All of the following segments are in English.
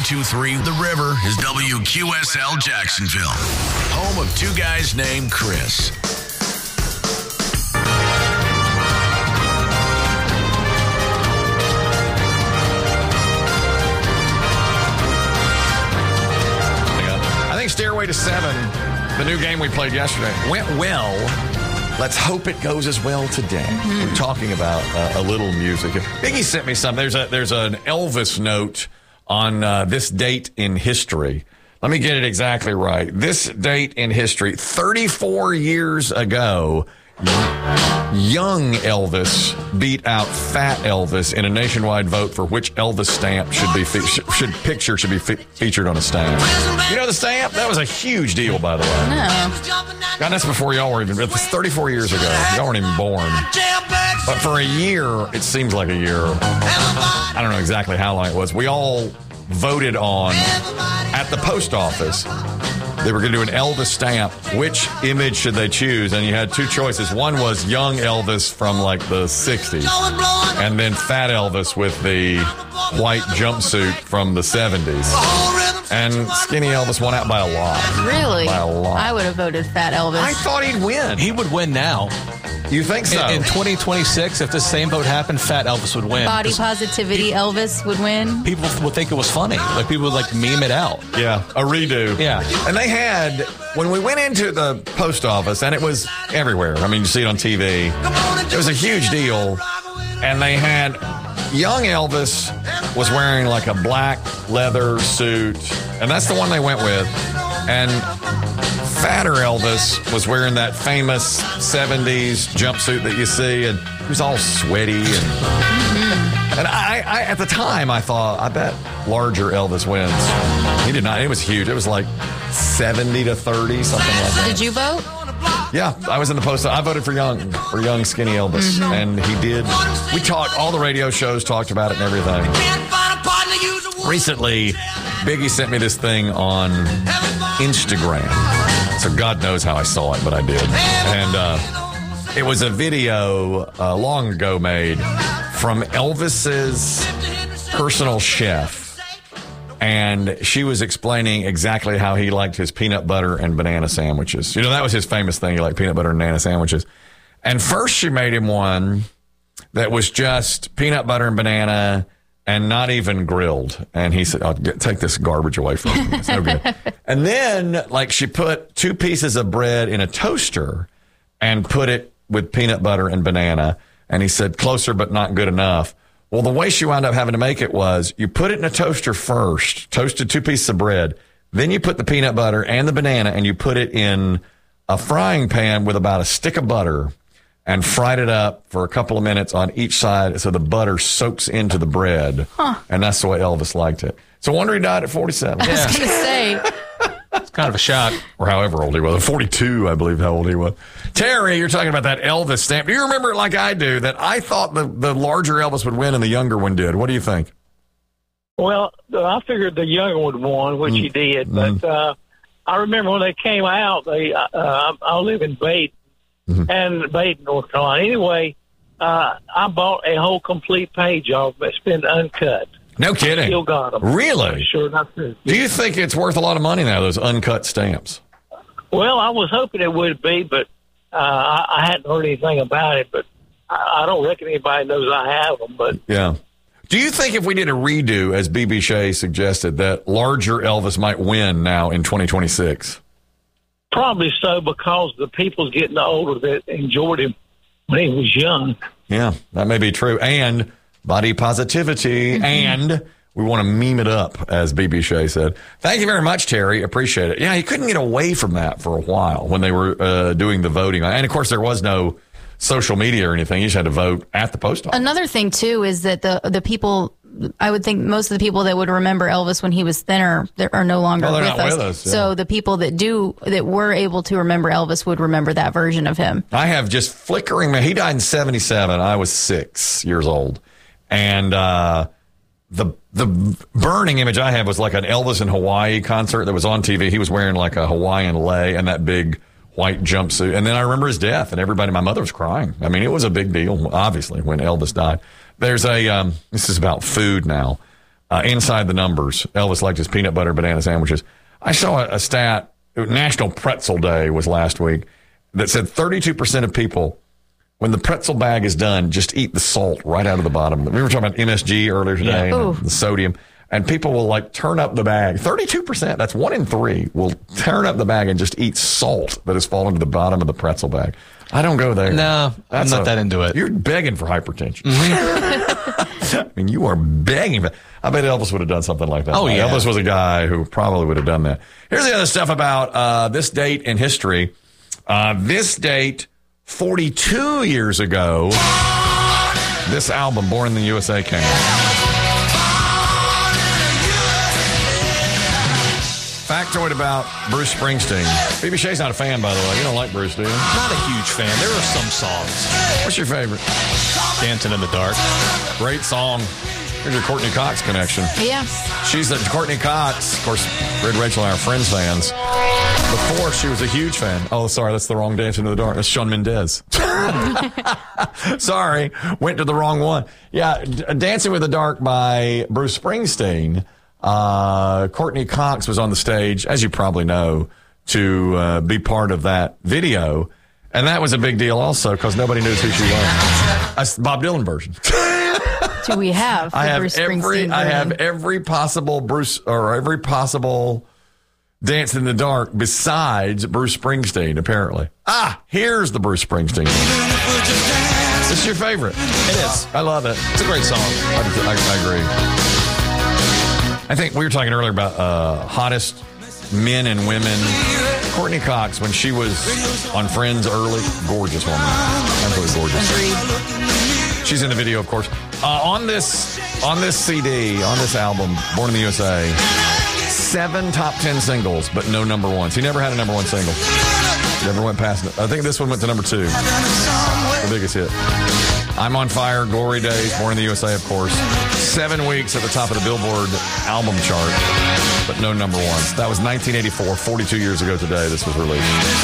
92.3 The River is WQSL Jacksonville, home of two guys named Chris. I think Stairway to Seven, the new game we played yesterday, went well. Let's hope it goes as well today. We're talking about a little music. Biggie sent me something. There's an Elvis note on this date in history. Let me get it exactly right. This date in history, 34 years ago, young Elvis beat out fat Elvis in a nationwide vote for which Elvis stamp should be featured on a stamp. You know the stamp? That was a huge deal, by the way. No. God, that's before y'all were even. It's 34 years ago. Y'all weren't even born. But for a year, it seems like a year. I don't know exactly how long it was. We all voted on at the post office. They were going to do an Elvis stamp. Which image should they choose? And you had two choices. One was young Elvis from like the 60s, and then fat Elvis with the white jumpsuit from the 70s. And skinny Elvis won out by a lot. Really? By a lot. I would have voted fat Elvis. I thought he'd win. He would win now. You think so? In 2026, if the same vote happened, fat Elvis would win. Body positivity Elvis would win. People would think it was funny. Like, people would, like, meme it out. Yeah, a redo. Yeah. And they had, when we went into the post office, and it was everywhere. I mean, you see it on TV. It was a huge deal. And they had, young Elvis was wearing like a black leather suit. And that's the one they went with. And fatter Elvis was wearing that famous 70s jumpsuit that you see, and he was all sweaty. And I at the time, I thought, I bet larger Elvis wins. He did not. It was huge. It was like 70-30, something like that. Did you vote? Yeah, I was in the post. I voted for young skinny Elvis, and he did. We talked, all the radio shows talked about it and everything. Recently, Biggie sent me this thing on Instagram. So God knows how I saw it, but I did. And it was a video long ago made from Elvis's personal chef. And she was explaining exactly how he liked his peanut butter and banana sandwiches. You know, that was his famous thing. He liked peanut butter and banana sandwiches. And first she made him one that was just peanut butter and banana and not even grilled. And he said, take this garbage away from me. It's no good. And then, like, she put 2 pieces of bread in a toaster and put it with peanut butter and banana. And he said, closer but not good enough. Well, the way she wound up having to make it was you put it in a toaster first, toasted 2 pieces of bread. Then you put the peanut butter and the banana and you put it in a frying pan with about a stick of butter and fried it up for a couple of minutes on each side so the butter soaks into the bread. And that's the way Elvis liked it. So wonder he died at 47. I was going to say. It's kind of a shock. Or however old he was. 42, I believe, how old he was. Terry, you're talking about that Elvis stamp. Do you remember it like I do, that I thought the larger Elvis would win and the younger one did? What do you think? Well, I figured the younger one won, which he did. But I remember when they came out, I live in Baden, and Baden, North Carolina. Anyway, I bought a whole complete page of it. It's been uncut. No kidding. Still got them. Really? Sure enough. Do you think it's worth a lot of money now, those uncut stamps? Well, I was hoping it would be, but I hadn't heard anything about it. But I don't reckon anybody knows I have them. But yeah. Do you think if we did a redo, as B.B. Shea suggested, that larger Elvis might win now in 2026? Probably so, because the people's getting older that enjoyed him when he was young. Yeah, that may be true. And body positivity, and we want to meme it up, as B.B. Shea said. Thank you very much, Terry. Appreciate it. Yeah, he couldn't get away from that for a while when they were doing the voting. And, of course, there was no social media or anything. You just had to vote at the post office. Another thing, too, is that the people, I would think most of the people that would remember Elvis when he was thinner are no longer with us. Yeah. So the people that were able to remember Elvis would remember that version of him. I have just flickering. He died in 1977. I was 6 years old. And the burning image I have was like an Elvis in Hawaii concert that was on TV. He was wearing like a Hawaiian lei and that big white jumpsuit. And then I remember his death, and everybody, my mother was crying. I mean, it was a big deal, obviously, when Elvis died. There's this is about food now. inside the numbers. Elvis liked his peanut butter banana sandwiches. I saw a stat, National Pretzel Day was last week, that said 32% of people, when the pretzel bag is done, just eat the salt right out of the bottom. We were talking about MSG earlier today, and the sodium. And people will like turn up the bag. 32%, that's 1 in 3, will turn up the bag and just eat salt that has fallen to the bottom of the pretzel bag. I don't go there. No, I'm not that into it. You're begging for hypertension. I mean, you are begging. I bet Elvis would have done something like that. Oh, yeah. Elvis was a guy who probably would have done that. Here's the other stuff about this date in history. This date, 42 years ago, this album, Born in the USA, came out. Factoid about Bruce Springsteen. Phoebe Shay's not a fan, by the way. You don't like Bruce, do you? Not a huge fan. There are some songs. What's your favorite? Dancing in the Dark. Great song. Here's your Courtney Cox connection. Yeah. She's Courtney Cox. Of course, Red Rachel and I are Friends fans. Before, she was a huge fan. Oh, sorry, that's the wrong Dancing in the Dark. That's Shawn Mendes. Sorry, went to the wrong one. Yeah, Dancing with the Dark by Bruce Springsteen. Courtney Cox was on the stage, as you probably know, to be part of that video. And that was a big deal also because nobody knows who she was. That's the Bob Dylan version. Do we have the Bruce Springsteen version? I have every possible Dance in the Dark besides Bruce Springsteen, apparently. Here's the Bruce Springsteen. This is your favorite. It is. I love it. It's a great song. I agree. I think we were talking earlier about hottest men and women. Courtney Cox, when she was on Friends early, gorgeous woman. Absolutely gorgeous. Agreed. She's in the video, of course. On this CD, on this album, Born in the USA, 7 top 10 singles, but no number ones. He never had a number 1 single. Never went past it. I think this one went to number 2. The biggest hit. I'm on Fire, Glory Days, Born in the USA, of course. 7 weeks at the top of the Billboard album chart, but no number ones. That was 1984, 42 years ago today this was released.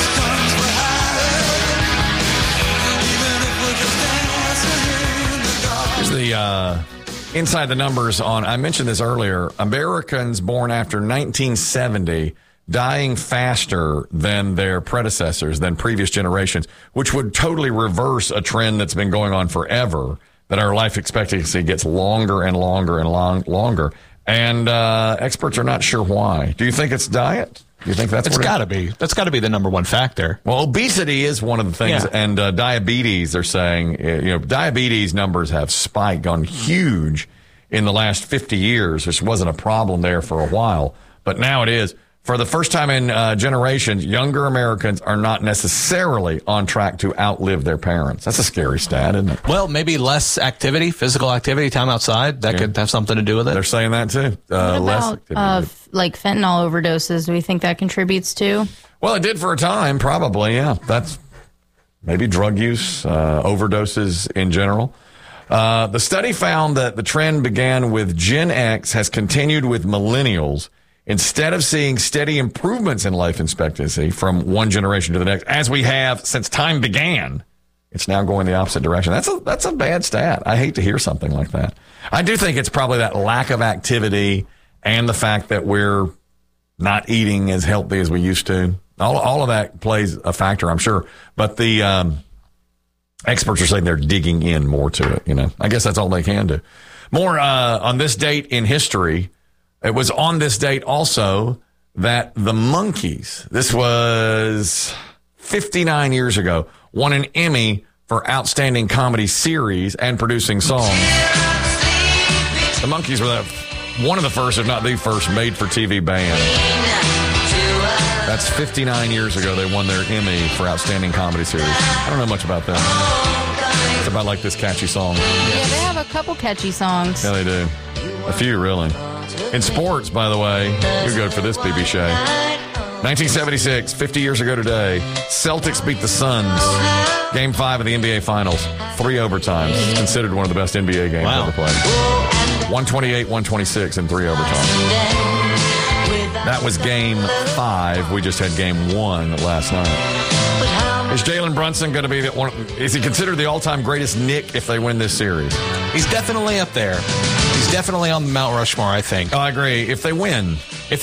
Here's the inside the numbers on, I mentioned this earlier, Americans born after 1970 dying faster than their predecessors, than previous generations, which would totally reverse a trend that's been going on forever, that our life expectancy gets longer and longer and longer. And experts are not sure why. Do you think it's diet? Do you think that's It's got to be. That's got to be the number one factor. Well, obesity is one of the things, and diabetes, they're saying, diabetes numbers have spiked, gone huge in the last 50 years, which wasn't a problem there for a while, but now it is. For the first time in generations, younger Americans are not necessarily on track to outlive their parents. That's a scary stat, isn't it? Well, maybe less activity, physical activity, time outside, that could have something to do with it. They're saying that too. What less about activity. like fentanyl overdoses? Do we think that contributes too? Well, it did for a time, probably, yeah. That's maybe drug use, overdoses in general. The study found that the trend began with Gen X, has continued with millennials. Instead of seeing steady improvements in life expectancy from one generation to the next, as we have since time began, it's now going the opposite direction. That's a bad stat. I hate to hear something like that. I do think it's probably that lack of activity and the fact that we're not eating as healthy as we used to. All of that plays a factor, I'm sure. But the experts are saying they're digging in more to it. I guess that's all they can do. More on this date in history. It was on this date also that the Monkees, this was 59 years ago, won an Emmy for Outstanding Comedy Series and Producing Songs. The Monkees were one of the first, if not the first, made-for-TV band. That's 59 years ago they won their Emmy for Outstanding Comedy Series. I don't know much about them. It's about like this catchy song. Yeah, they have a couple catchy songs. Yeah, they do. A few, really. In sports, by the way, you're good for this, BB Shea. 1976, 50 years ago today, Celtics beat the Suns. Game 5 of the NBA Finals. 3 overtimes. It's considered one of the best NBA games ever played. 128-126 in 3 overtimes. That was Game 5. We just had Game 1 last night. Is Jalen Brunson going to be Is he considered the all-time greatest Knick if they win this series? He's definitely up there. He's definitely on the Mount Rushmore, I think. Oh, I agree. If they win,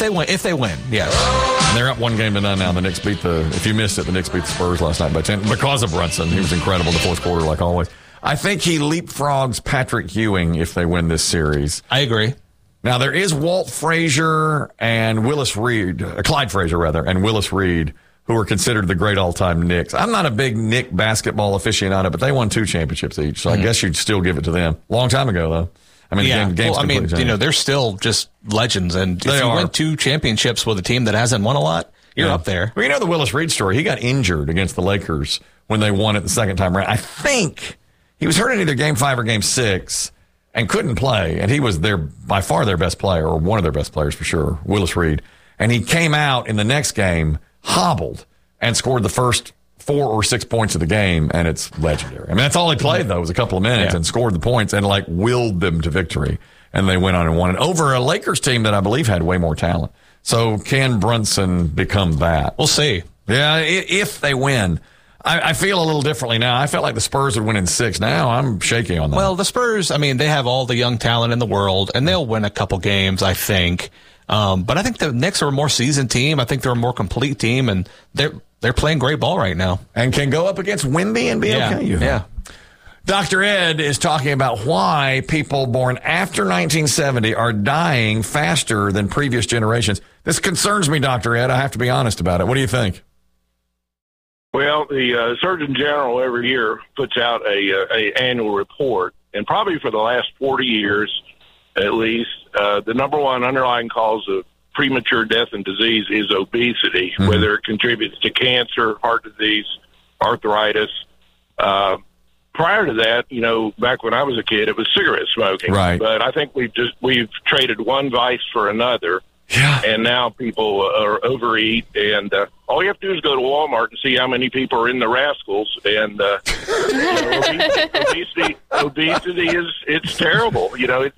yes. and they're up 1-0 now. The Knicks if you missed it, the Knicks beat the Spurs last night by 10 because of Brunson. He was incredible in the fourth quarter, like always. I think he leapfrogs Patrick Ewing if they win this series. I agree. Now, there is Walt Frazier and Willis Reed, Clyde Frazier, rather, and Willis Reed, who are considered the great all-time Knicks. I'm not a big Knick basketball aficionado, but they won 2 championships each, so I guess you'd still give it to them. Long time ago, though. I mean, yeah. the game's completely changed. They're still just legends, and if you win 2 championships with a team that hasn't won a lot, you're up there. Well, you know the Willis Reed story. He got injured against the Lakers when they won it the second time around. I think he was hurt in either Game 5 or Game 6 and couldn't play, and he was by far their best player, or one of their best players for sure, Willis Reed. And he came out in the next game hobbled and scored the first 4 or 6 points of the game, and it's legendary. I mean, that's all he played, though, was a couple of minutes and scored the points and, willed them to victory. And they went on and won it over a Lakers team that I believe had way more talent. So can Brunson become that? We'll see. Yeah, if they win. I feel a little differently now. I felt like the Spurs would win in 6. Now I'm shaky on that. Well, the Spurs, they have all the young talent in the world, and they'll win a couple games, I think. But I think the Knicks are a more seasoned team. I think they're a more complete team, and they're playing great ball right now. And can go up against Wemby and be okay. Yeah. Dr. Ed is talking about why people born after 1970 are dying faster than previous generations. This concerns me, Dr. Ed. I have to be honest about it. What do you think? Well, the Surgeon General every year puts out a annual report, and probably for the last 40 years at least, the number one underlying cause of premature death and disease is obesity, whether it contributes to cancer, heart disease, arthritis. Prior to that, back when I was a kid, it was cigarette smoking. Right. But I think we've traded one vice for another. Yeah. And now people are overeat, and all you have to do is go to Walmart and see how many people are in the Rascals. And obesity it's terrible.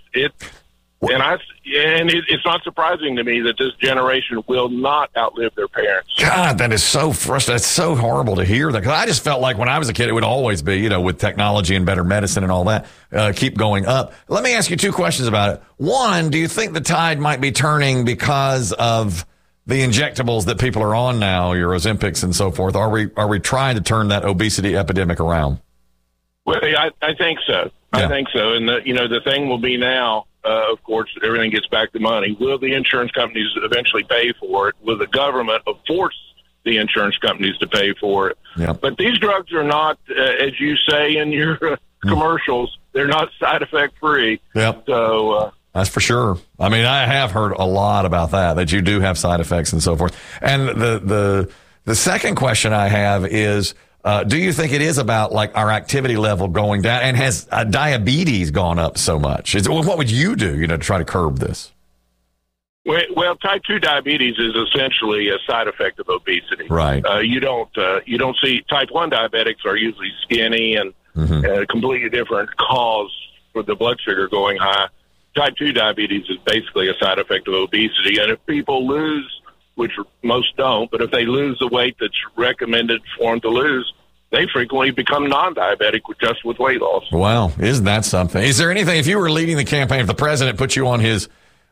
It's not surprising to me that this generation will not outlive their parents. God, that is so frustrating. It's so horrible to hear that. Because I just felt like when I was a kid, it would always be, with technology and better medicine and all that, keep going up. Let me ask you 2 questions about it. One, do you think the tide might be turning because of the injectables that people are on now, your Ozempics and so forth? Are we trying to turn that obesity epidemic around? Well, I think so. Yeah. I think so. And the thing will be now, of course, everything gets back to money. Will the insurance companies eventually pay for it? Will the government force the insurance companies to pay for it? Yeah. But these drugs are not, as you say in your commercials, they're not side effect free. Yep. So that's for sure. I have heard a lot about that you do have side effects and so forth. And the second question I have is, do you think it is about our activity level going down, and has diabetes gone up so much? What would you do, to try to curb this? Well, type 2 diabetes is essentially a side effect of obesity. Right. You don't see type 1 diabetics are usually skinny and a completely different cause for the blood sugar going high. Type 2 diabetes is basically a side effect of obesity, and if people lose, which most don't, but if they lose the weight that's recommended for them to lose, they frequently become non-diabetic with weight loss. Wow, isn't that something? Is there anything, if you were leading the campaign, if the president put you on his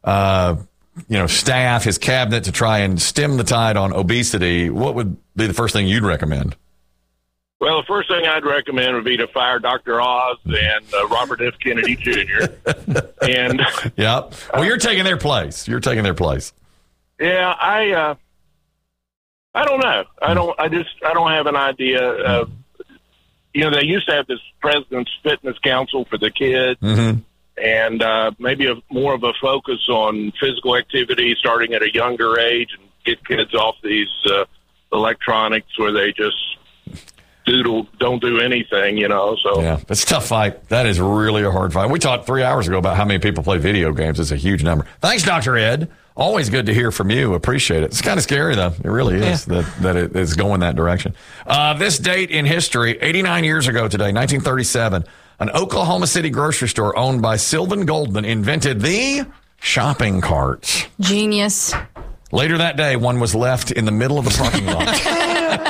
staff, his cabinet, to try and stem the tide on obesity, what would be the first thing you'd recommend? Well, the first thing I'd recommend would be to fire Dr. Oz and Robert F. Kennedy Jr. And yep. Well, you're taking their place. Yeah, I don't know. I don't have an idea of, they used to have this President's Fitness Council for the kids, and maybe more of a focus on physical activity starting at a younger age and get kids off these electronics where they just don't do anything, so. Yeah, it's a tough fight. That is really a hard fight. We talked 3 hours ago about how many people play video games. It's a huge number. Thanks, Dr. Ed. Always good to hear from you. Appreciate it. It's kind of scary, though. It really is that it is going that direction. This date in history, 89 years ago today, 1937, an Oklahoma City grocery store owned by Sylvan Goldman invented the shopping cart. Genius. Later that day, one was left in the middle of the parking lot.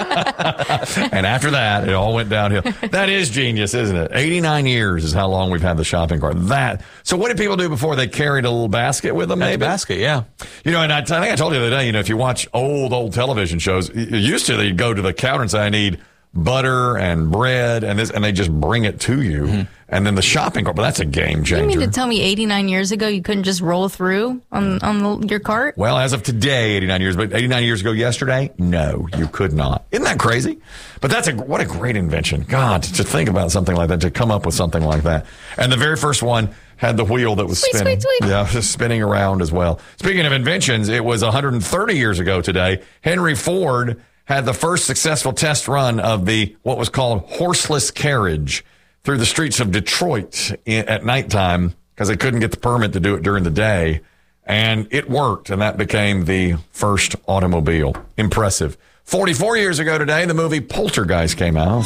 And after that, it all went downhill. That is genius, isn't it? 89 years is how long we've had the shopping cart. So what did people do before? They carried a little basket with them, maybe? Basket, yeah. You know, and I think I told you the other day, if you watch old television shows, used to they'd go to the counter and say, I need butter and bread and this, and they just bring it to you. Mm-hmm. And then the shopping cart, but that's a game changer. You mean to tell me 89 years ago you couldn't just roll through on your cart? Well, as of today, 89 years, but 89 years ago yesterday, no, you could not. Isn't that crazy? But what a great invention. God, to think about something like that, to come up with something like that. And the very first one had the wheel that was spinning. Sweet. Yeah, just spinning around as well. Speaking of inventions, it was 130 years ago today. Henry Ford had the first successful test run of what was called horseless carriage through the streets of Detroit at nighttime because they couldn't get the permit to do it during the day. And it worked, and that became the first automobile. Impressive. 44 years ago today, the movie Poltergeist came out.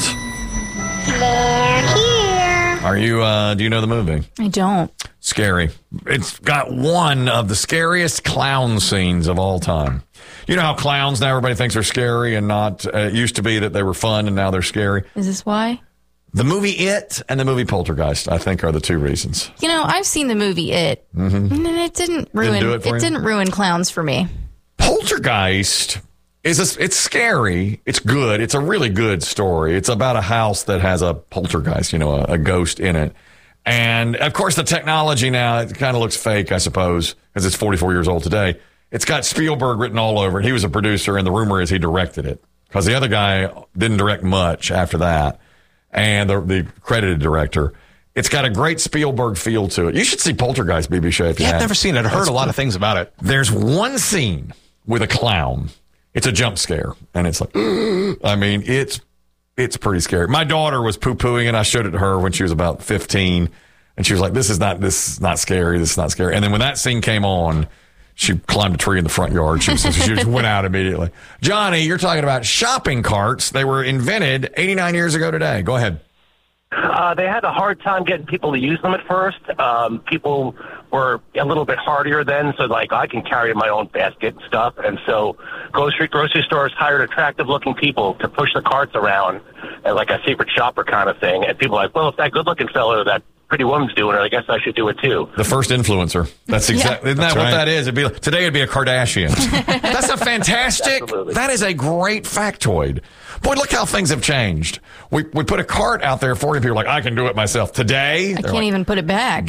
They're here. Are you, do you know the movie? I don't. Scary. It's got one of the scariest clown scenes of all time. You know how clowns now everybody thinks are scary and not, it used to be that they were fun and now they're scary. Is this why? The movie It and the movie Poltergeist, I think, are the two reasons. You know, I've seen the movie It, and it didn't ruin clowns for me. Poltergeist it's scary. It's good. It's a really good story. It's about a house that has a poltergeist, a ghost in it. And of course, the technology now, it kind of looks fake, I suppose, because it's 44 years old today. It's got Spielberg written all over it. He was a producer, and the rumor is he directed it because the other guy didn't direct much after that. And the credited director. It's got a great Spielberg feel to it. You should see Poltergeist, BB Shea, if you have. I've never seen it. I've heard a lot of things about it. There's one scene with a clown. It's a jump scare. And it's like, I mean, it's pretty scary. My daughter was poo-pooing it. I showed it to her when she was about 15. And she was like, this is not scary. This is not scary. And then when that scene came on, she climbed a tree in the front yard. She just went out immediately. Johnny, you're talking about shopping carts. They were invented 89 years ago today. Go ahead. They had a hard time getting people to use them at first. People were a little bit hardier then, so I can carry my own basket and stuff. And so grocery stores hired attractive-looking people to push the carts around like a secret shopper kind of thing. And people are like, well, if that good-looking fellow, that pretty woman's doing it, I guess I should do it too. The first influencer. That's exactly, isn't that what that is? Today it'd be a Kardashian. That's a fantastic, Absolutely. That is a great factoid. Boy, look how things have changed. We put a cart out there for you. People are like, I can do it myself. Today, I can't even put it back.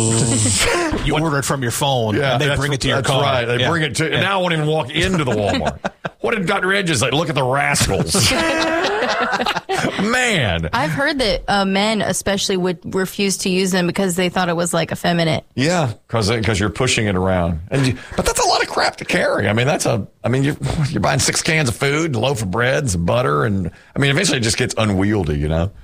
You order it from your phone, and they bring it to your car. That's right. They bring it to, and now I won't even walk into the Walmart. What did Dr. Edges say? Look at the rascals. Man. I've heard that men especially would refuse to use them because they thought it was effeminate. Yeah, because you're pushing it around. But that's a lot of crap to carry. I mean, you're buying 6 cans of food, a loaf of bread, some butter, and eventually it just gets unwieldy,